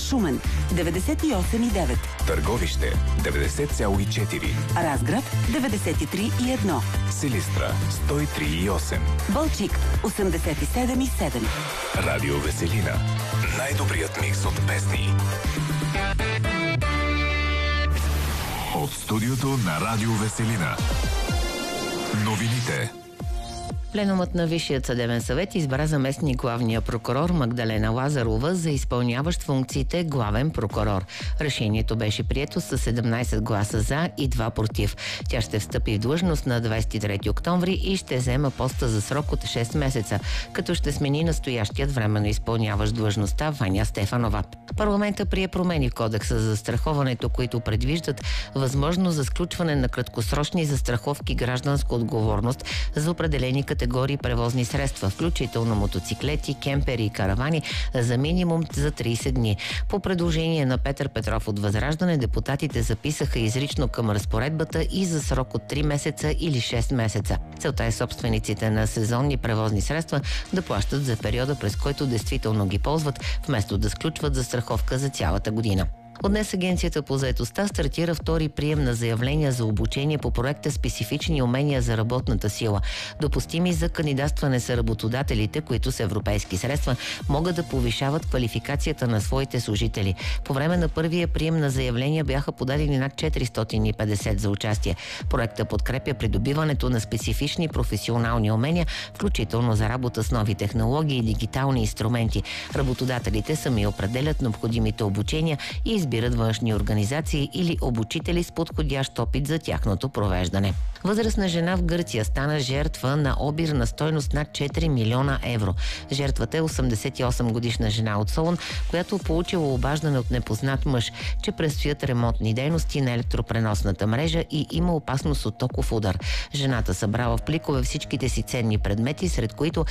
Шумен 98,9, Търговище 90,4, Разград 93,1, Силистра 103,8, Балчик 87,7. Радио Веселина. Най-добрият микс от песни. От студиото на Радио Веселина. Новините. Пленумът на Висшият съдебен съвет избра заместник главния прокурор Магдалена Лазарова за изпълняващ функциите главен прокурор. Решението беше прието с 17 гласа за и 2 против. Тя ще встъпи в длъжност на 23 октомври и ще взема поста за срок от 6 месеца, като ще смени настоящият временно изпълняващ длъжността Ваня Стефанова. Парламента прие промени в Кодекса за застраховането, които предвиждат възможност за сключване на краткосрочни застраховки гражданска отговорност за определени категории превозни средства, включително мотоциклети, кемпери и каравани, за минимум за 30 дни. По предложение на Петър Петров от Възраждане, депутатите записаха изрично към разпоредбата и за срок от 3 месеца или 6 месеца. Целта е собствениците на сезонни превозни средства да плащат за периода, през който действително ги ползват, вместо да сключват застраховка за цялата година. От днес Агенцията по заетостта стартира втори прием на заявления за обучение по проекта "Специфични умения за работната сила", допустими за кандидатстване са работодателите, които с европейски средства могат да повишават квалификацията на своите служители. По време на първия прием на заявления бяха подадени над 450 за участие. Проектът подкрепя придобиването на специфични професионални умения, включително за работа с нови технологии и дигитални инструменти. Работодателите сами определят необходимите обучения и избират външни организации или обучители с подходящ опит за тяхното провеждане. Възрастна жена в Гърция стана жертва на обир на стойност над 4 милиона евро. Жертвата е 88-годишна жена от Солун, която получила обаждане от непознат мъж, че предстоят ремонтни дейности на електропреносната мрежа и има опасност от токов удар. Жената събрала в пликове всичките си ценни предмети, сред които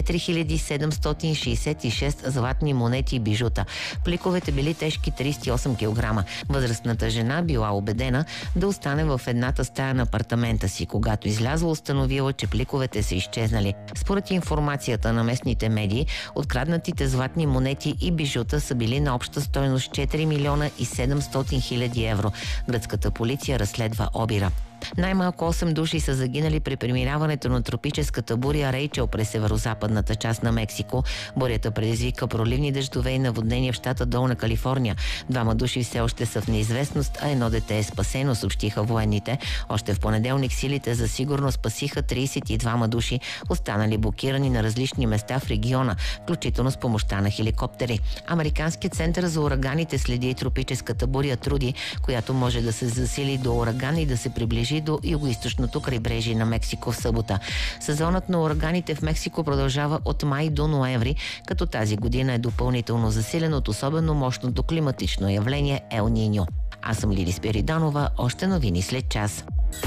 4766 златни монети и бижута. Пликовете били тежки 38 кг. Възрастната жена била убедена да остане в едната стая на апартамента си. Когато излязла, установила, че пликовете са изчезнали. Според информацията на местните медии, откраднатите златни монети и бижута са били на обща стойност 4 милиона и 700 хиляди евро. Гръцката полиция разследва обира. Най-малко 8 души са загинали при преминаването на тропическата буря Рейчел през северо-западната част на Мексико. Бурята предизвика проливни дъждове и наводнения в щата Долна Калифорния. 2 души все още са в неизвестност, а 1 дете е спасено, съобщиха военните. Още в понеделник силите за сигурност спасиха 32 души, останали блокирани на различни места в региона, включително с помощта на хеликоптери. Американският център за ураганите следи и тропическата буря Труди, която може да се засили до ураган и да се приближи до югоизточното крайбрежие на Мексико в събота. Сезонът на ураганите в Мексико продължава от май до ноември, като тази година е допълнително засилен от особено мощното климатично явление Ел Ниньо. Аз съм Лили Спиридонова, още новини след час.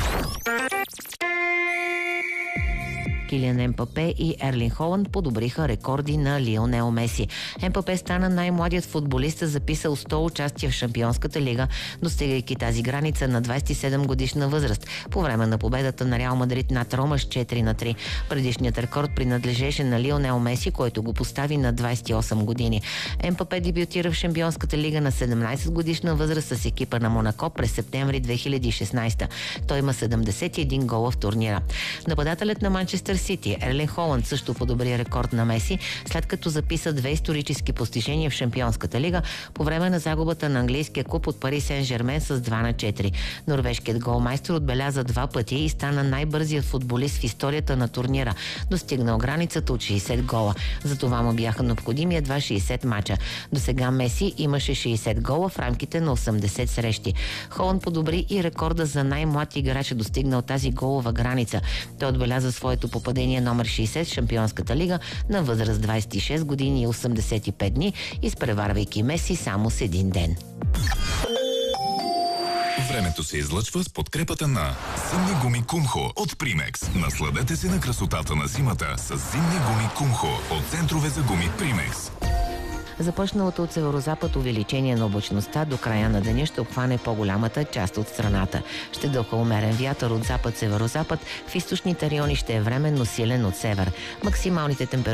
Килиан Мбапе и Ерлинг Холанд подобриха рекорди на Лионел Меси. Мбапе стана най-младият футболист, записал 100 участия в Шампионската лига, достигайки тази граница на 27 годишна възраст, по време на победата на Реал Мадрид над Рома с 4-3. Предишният рекорд принадлежеше на Лионел Меси, който го постави на 28 години. Мбапе дебютира в Шампионската лига на 17 годишна възраст с екипа на Монако през септември 2016. Той има 71 гола в турнира. Нападателят на Манчестър Сити Ерлинг Холанд също подобри рекорд на Меси, след като записа 2 исторически постижения в Шампионската лига по време на загубата на английския клуб от Пари Сен-Жермен с 2-4. Норвежкият голмайстор отбеляза 2 пъти и стана най-бързият футболист в историята на турнира, достигнал границата от 60 гола. За това му бяха необходими едва 60 мача. До сега Меси имаше 60 гола в рамките на 80 срещи. Холанд подобри и рекорда за най-млад играч, достигнал тази голова граница. Той отбеляза своето попадение номер 60 в Шампионската лига на възраст 26 години и 85 дни, изпреварвайки Меси само с 1 ден. Времето се излъчва с подкрепата на зимни гуми Кумхо от Примекс. Насладете се на красотата на зимата с зимни гуми Кумхо от центрове за гуми Примекс. Започналото от северозапад увеличение на облачността до края на деня ще обхване по-голямата част от страната. Ще дъха умерен вятър от запад-северозапад, в източните райони ще е временно силен от север. Максималните температури